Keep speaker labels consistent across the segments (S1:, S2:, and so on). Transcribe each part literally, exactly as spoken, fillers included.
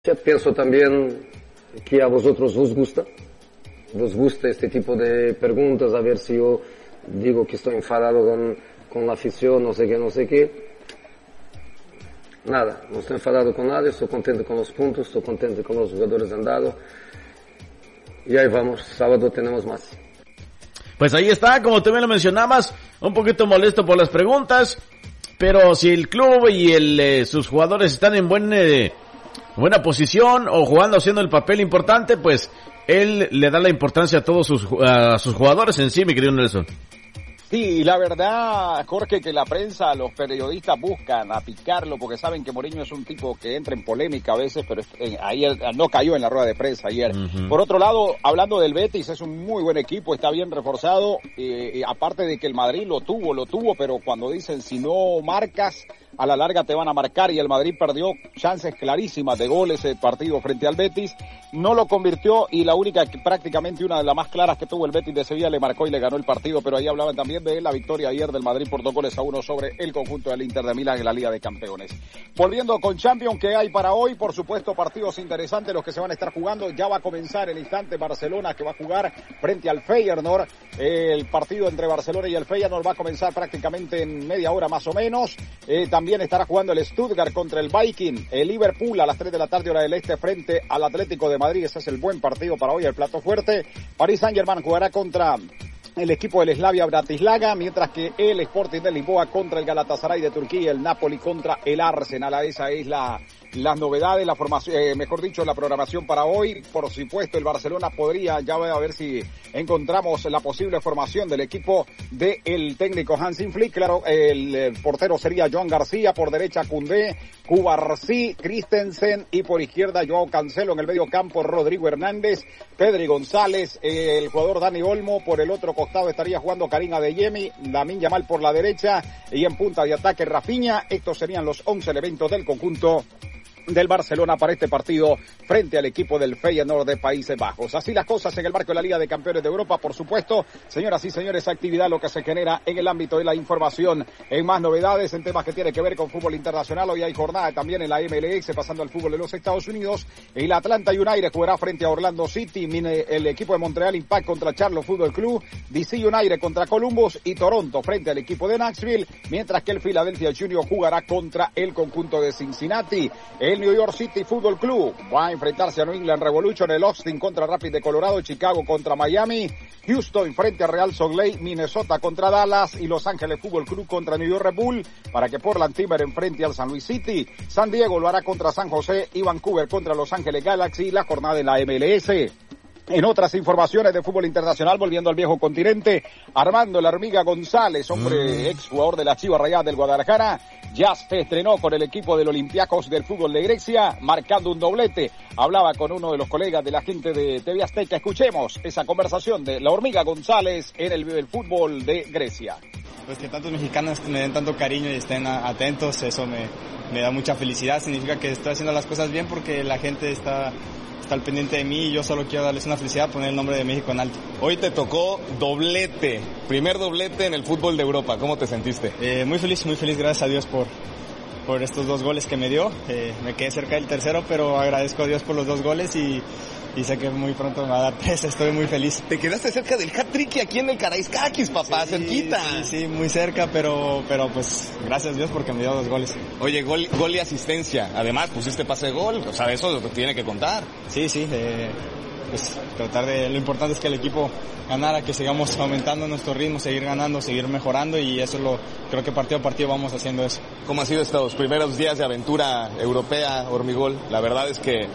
S1: Pienso también que a vosotros os gusta, os gusta este tipo de preguntas, a ver si yo digo que estoy enfadado con, con la afición, no sé qué, no sé qué. Nada, no estoy enfadado con nada, estoy contento con los puntos, estoy contento con los jugadores andados. Y ahí vamos, sábado tenemos más.
S2: Pues ahí está, como tú me lo mencionabas, un poquito molesto por las preguntas, pero si el club y el, eh, sus jugadores están en buen, eh, buena posición o jugando, haciendo el papel importante, pues él le da la importancia a todos sus, a sus jugadores en sí, mi querido Nelson.
S3: Sí, la verdad, Jorge, que la prensa, los periodistas buscan a picarlo porque saben que Mourinho es un tipo que entra en polémica a veces, pero ayer no cayó en la rueda de prensa ayer. Uh-huh. Por otro lado, hablando del Betis, es un muy buen equipo, está bien reforzado, eh, aparte de que el Madrid lo tuvo, lo tuvo, pero cuando dicen si no marcas, a la larga te van a marcar, y el Madrid perdió chances clarísimas de goles el partido frente al Betis, no lo convirtió, y la única, prácticamente una de las más claras que tuvo el Betis de Sevilla, le marcó y le ganó el partido, pero ahí hablaban también de la victoria ayer del Madrid por dos goles a uno sobre el conjunto del Inter de Milán en la Liga de Campeones. Volviendo con Champions, que hay para hoy, por supuesto partidos interesantes los que se van a estar jugando, ya va a comenzar el instante Barcelona, que va a jugar frente al Feyenoord, el partido entre Barcelona y el Feyenoord va a comenzar prácticamente en media hora más o menos, eh, también También estará jugando el Stuttgart contra el Viking, el Liverpool a las tres de la tarde hora del este frente al Atlético de Madrid. Ese es el buen partido para hoy, el plato fuerte. Paris Saint-Germain jugará contra el equipo del Slavia Bratislava, mientras que el Sporting de Lisboa contra el Galatasaray de Turquía y el Napoli contra el Arsenal. Esa es la las novedades, la formación, eh, mejor dicho, la programación para hoy. Por supuesto, el Barcelona podría, ya voy a ver si encontramos la posible formación del equipo del técnico Hansi Flick. Claro, el, el portero sería Joan García, por derecha Koundé, Cubarsí, Christensen, y por izquierda Joao Cancelo, en el medio campo Rodrigo Hernández, Pedri González, eh, el jugador Dani Olmo, por el otro costado estaría jugando Karim Adeyemi, Lamine Yamal por la derecha, y en punta de ataque Rafinha. Estos serían los once elementos del conjunto del Barcelona para este partido frente al equipo del Feyenoord de Países Bajos. Así las cosas en el marco de la Liga de Campeones de Europa, por supuesto. Señoras y señores, actividad lo que se genera en el ámbito de la información. En más novedades, en temas que tienen que ver con fútbol internacional, hoy hay jornada también en la M L S, pasando al fútbol de los Estados Unidos. El Atlanta United jugará frente a Orlando City, el equipo de Montreal Impact contra Charlotte Football Club, D C United contra Columbus y Toronto frente al equipo de Knoxville, mientras que el Philadelphia Junior jugará contra el conjunto de Cincinnati. El New York City Football Club va a enfrentarse a New England Revolution, el Austin contra Rapid de Colorado, Chicago contra Miami, Houston frente a Real Salt Lake, Minnesota contra Dallas y Los Ángeles Football Club contra New York Red Bull, para que Portland Timber enfrente al San Luis City. San Diego lo hará contra San José y Vancouver contra Los Ángeles Galaxy, la jornada de la M L S. En otras informaciones de fútbol internacional, volviendo al viejo continente, Armando La Hormiga González, hombre mm. ex jugador de la Chivas Rayadas del Guadalajara, ya se estrenó con el equipo del Olympiacos del fútbol de Grecia, marcando un doblete. Hablaba con uno de los colegas de la gente de T V Azteca. Escuchemos esa conversación de La Hormiga González en el, el fútbol de Grecia.
S4: Pues que tantos mexicanos me den tanto cariño y estén atentos, eso me, me da mucha felicidad. Significa que estoy haciendo las cosas bien porque la gente está... está al pendiente de mí y yo solo quiero darles una felicidad, poner el nombre de México en alto.
S5: Hoy te tocó doblete, primer doblete en el fútbol de Europa. ¿Cómo te sentiste?
S4: Eh, muy feliz, muy feliz, gracias a Dios por, por estos dos goles que me dio. Eh, me quedé cerca del tercero, pero agradezco a Dios por los dos goles y, y sé que muy pronto me va a dar tres. Estoy muy feliz.
S5: Te quedaste cerca del hat-trick aquí en el Karaiskakis, papá, sí, cerquita.
S4: Sí, sí, muy cerca, pero, pero pues gracias a Dios porque me dio dos goles.
S5: Oye, gol, gol y asistencia. Además, pusiste pase de gol, o sea, eso te tiene que contar.
S4: Sí, sí, eh, pues tratar de, lo importante es que el equipo ganara, que sigamos aumentando nuestro ritmo, seguir ganando, seguir mejorando, y eso lo creo que partido a partido vamos haciendo eso.
S5: ¿Cómo han sido estos primeros días de aventura europea, Hormigol? La verdad es que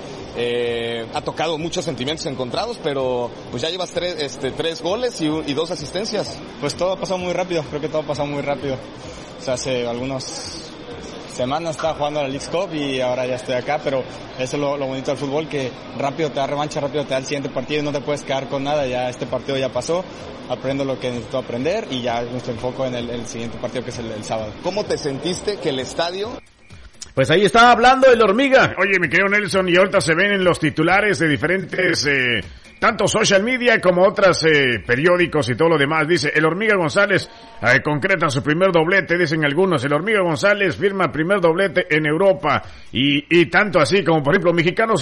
S5: eh, ha tocado muchos sentimientos encontrados, pero pues ya llevas tres, este, tres goles y, y dos asistencias.
S4: Pues todo ha pasado muy rápido, creo que todo ha pasado muy rápido. O sea, hace algunos semanas estaba jugando a la Leagues Cup y ahora ya estoy acá, pero eso es lo, lo bonito del fútbol, que rápido te da revancha, rápido te da el siguiente partido y no te puedes quedar con nada. Ya este partido ya pasó, aprendo lo que necesito aprender y ya nuestro enfoque en el, el siguiente partido, que es el, el sábado.
S5: ¿Cómo te sentiste que el estadio...?
S2: Pues ahí estaba hablando el Hormiga. Oye, mi querido Nelson, y ahorita se ven en los titulares de diferentes, eh, tanto social media como otros eh, periódicos y todo lo demás. Dice, el Hormiga González eh, concreta su primer doblete, dicen algunos. El Hormiga González firma primer doblete en Europa. Y, y tanto así como, por ejemplo, mexicanos